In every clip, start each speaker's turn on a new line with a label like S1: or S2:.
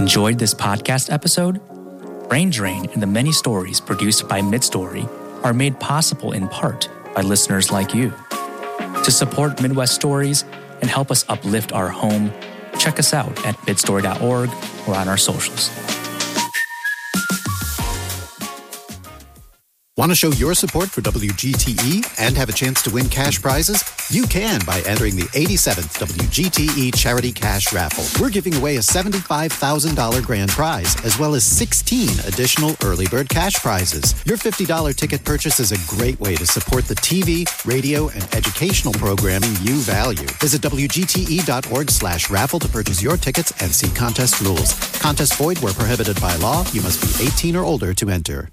S1: Enjoyed this podcast episode? Brain Drain and the many stories produced by Midstory are made possible in part by listeners like you. To support Midwest Stories and help us uplift our home, check us out at midstory.org or on our socials.
S2: Want to show your support for WGTE and have a chance to win cash prizes? You can by entering the 87th WGTE Charity Cash Raffle. We're giving away a $75,000 grand prize, as well as 16 additional early bird cash prizes. Your $50 ticket purchase is a great way to support the TV, radio, and educational programming you value. Visit WGTE.org/raffle to purchase your tickets and see contest rules. Contest void where prohibited by law. You must be 18 or older to enter.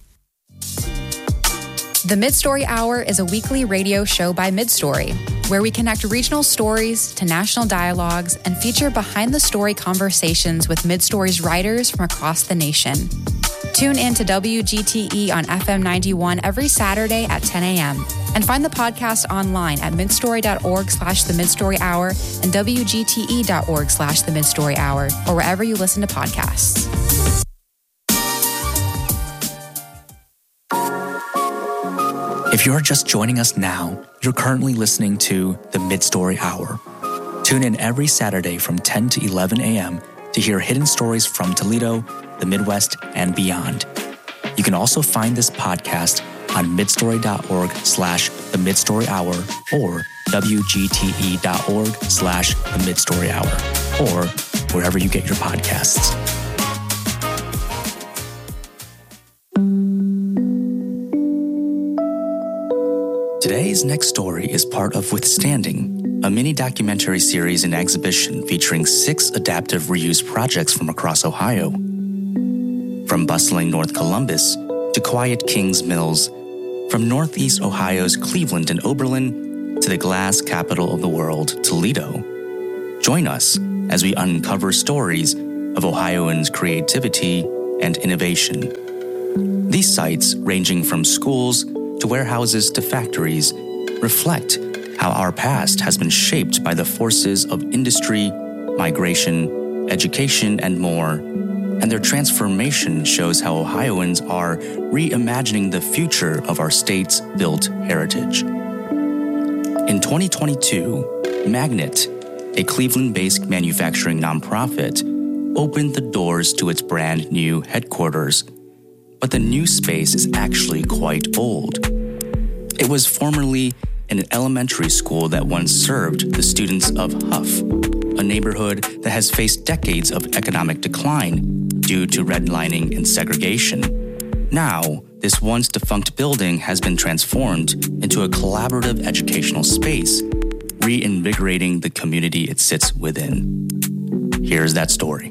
S3: The Midstory Hour is a weekly radio show by Midstory, where we connect regional stories to national dialogues and feature behind-the-story conversations with Midstory's writers from across the nation. Tune in to WGTE on FM 91 every Saturday at 10 a.m. and find the podcast online at midstory.org/The Midstory Hour and WGTE.org/The Midstory Hour, or wherever you listen to podcasts.
S1: If you're just joining us now, you're currently listening to the Midstory Hour. Tune in every Saturday from 10 to 11 a.m. to hear hidden stories from Toledo, the Midwest, and beyond. You can also find this podcast on midstory.org/The Midstory Hour or WGTE.org/The Midstory Hour, or wherever you get your podcasts. Today's next story is part of Withstanding, a mini-documentary series and exhibition featuring 6 adaptive reuse projects from across Ohio. From bustling North Columbus to quiet Kings Mills, from Northeast Ohio's Cleveland and Oberlin to the glass capital of the world, Toledo. Join us as we uncover stories of Ohioans' creativity and innovation. These sites, ranging from schools to warehouses to factories, reflect how our past has been shaped by the forces of industry, migration, education, and more, and their transformation shows how Ohioans are reimagining the future of our state's built heritage. In 2022, Magnet, a Cleveland-based manufacturing nonprofit, opened the doors to its brand new headquarters. But the new space is actually quite old. It was formerly an elementary school that once served the students of Huff, a neighborhood that has faced decades of economic decline due to redlining and segregation. Now, this once defunct building has been transformed into a collaborative educational space, reinvigorating the community it sits within. Here's that story.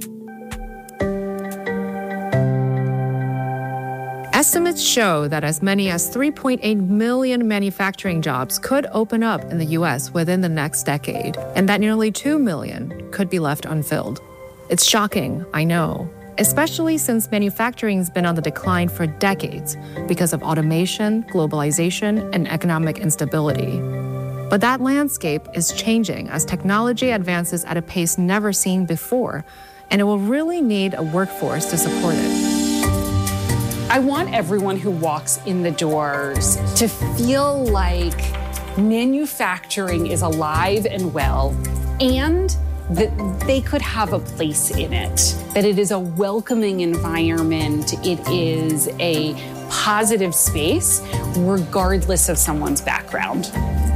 S4: Estimates show that as many as 3.8 million manufacturing jobs could open up in the U.S. within the next decade, and that nearly 2 million could be left unfilled. It's shocking, I know, especially since manufacturing's been on the decline for decades because of automation, globalization, and economic instability. But that landscape is changing as technology advances at a pace never seen before, and it will really need a workforce to support it.
S5: I want everyone who walks in the doors to feel like manufacturing is alive and well, and that they could have a place in it, that it is a welcoming environment, it is a positive space, regardless of someone's background.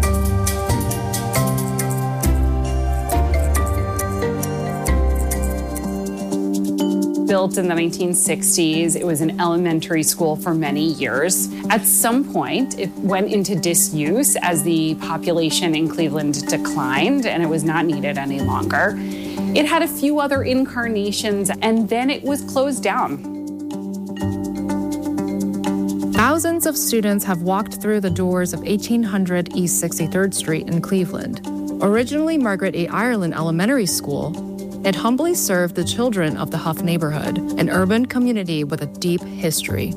S5: Built in the 1960s, it was an elementary school for many years. At some point, it went into disuse as the population in Cleveland declined and it was not needed any longer. It had a few other incarnations and then it was closed down.
S4: Thousands of students have walked through the doors of 1800 East 63rd Street in Cleveland. Originally Margaret A. Ireland Elementary School, it humbly served the children of the Huff neighborhood, an urban community with a deep history.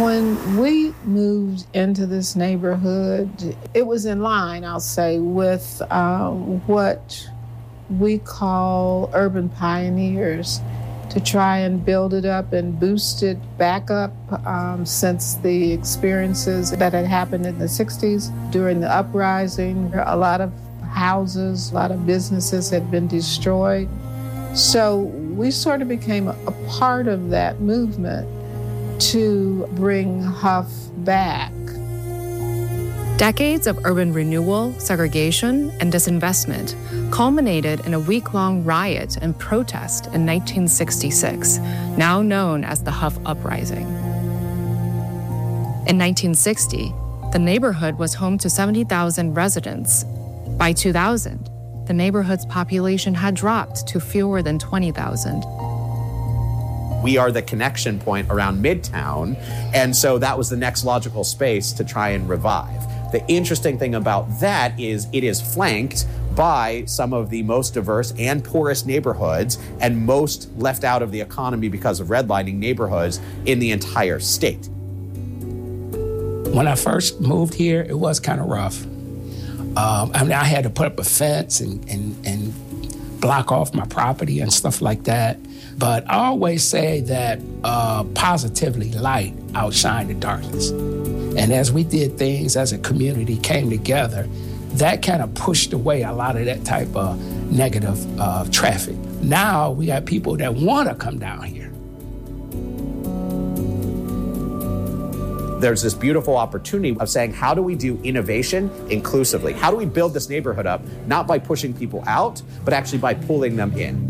S6: When we moved into this neighborhood, it was in line, I'll say, with what we call urban pioneers, to try and build it up and boost it back up since the experiences that had happened in the 60s during the uprising. A lot of houses, a lot of businesses had been destroyed. So we sort of became a part of that movement to bring Hough back.
S4: Decades of urban renewal, segregation, and disinvestment culminated in a week-long riot and protest in 1966, now known as the Hough Uprising. In 1960, the neighborhood was home to 70,000 residents. By 2000, the neighborhood's population had dropped to fewer than 20,000.
S7: We are the connection point around Midtown, and so that was the next logical space to try and revive. The interesting thing about that is it is flanked by some of the most diverse and poorest neighborhoods and most left out of the economy because of redlining neighborhoods in the entire state.
S8: When I first moved here, it was kind of rough. I had to put up a fence and block off my property and stuff like that. But I always say that positively light outshined the darkness. And as we did things as a community came together, that kind of pushed away a lot of that type of negative traffic. Now we got people that want to come down here.
S7: There's this beautiful opportunity of saying, how do we do innovation inclusively? How do we build this neighborhood up, not by pushing people out, but actually by pulling them in?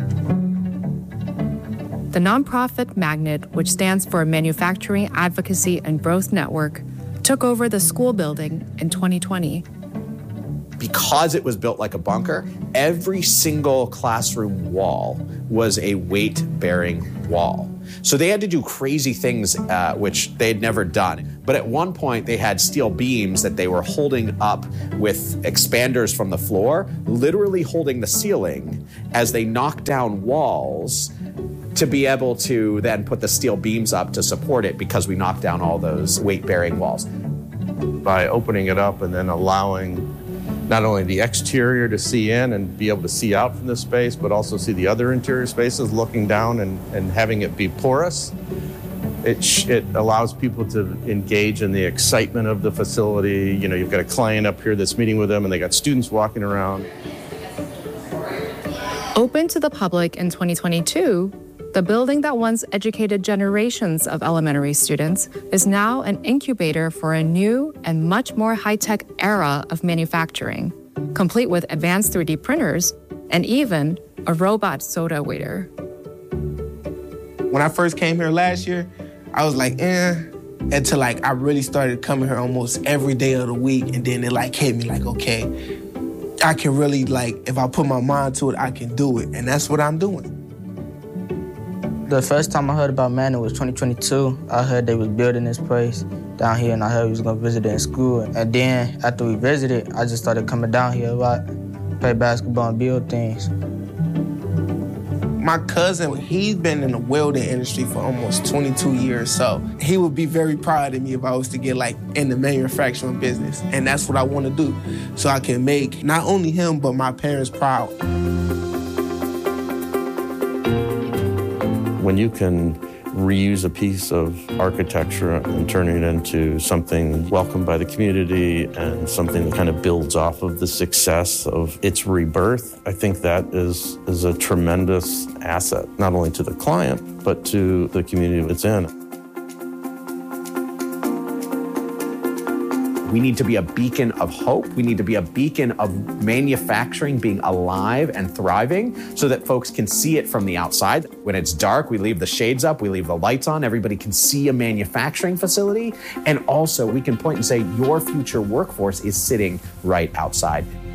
S4: The nonprofit Magnet, which stands for Manufacturing Advocacy and Growth Network, took over the school building in 2020.
S7: Because it was built like a bunker, every single classroom wall was a weight-bearing wall. So they had to do crazy things, which they'd never done. But at one point, they had steel beams that they were holding up with expanders from the floor, literally holding the ceiling as they knocked down walls to be able to then put the steel beams up to support it because we knocked down all those weight-bearing walls.
S9: By opening it up and then allowing not only the exterior to see in and be able to see out from the space, but also see the other interior spaces, looking down and having it be porous, it allows people to engage in the excitement of the facility. You know, you've got a client up here that's meeting with them, and they got students walking around.
S4: Open to the public in 2022, the building that once educated generations of elementary students is now an incubator for a new and much more high-tech era of manufacturing, complete with advanced 3D printers and even a robot soda waiter.
S10: When I first came here last year, I was like, until I really started coming here almost every day of the week, and then it hit me like, okay, I can really if I put my mind to it, I can do it, and that's what I'm doing.
S11: The first time I heard about Magnet was 2022. I heard they was building this place down here, and I heard we was gonna visit it in school. And then after we visited, I just started coming down here a lot, play basketball and build things.
S10: My cousin, he's been in the welding industry for almost 22 years, so he would be very proud of me if I was to get in the manufacturing business. And that's what I want to do, so I can make not only him, but my parents proud.
S9: When you can reuse a piece of architecture and turn it into something welcomed by the community and something that kind of builds off of the success of its rebirth, I think that is a tremendous asset, not only to the client, but to the community it's in.
S7: We need to be a beacon of hope. We need to be a beacon of manufacturing being alive and thriving so that folks can see it from the outside. When it's dark, we leave the shades up, we leave the lights on. Everybody can see a manufacturing facility. And also we can point and say, your future workforce is sitting right outside.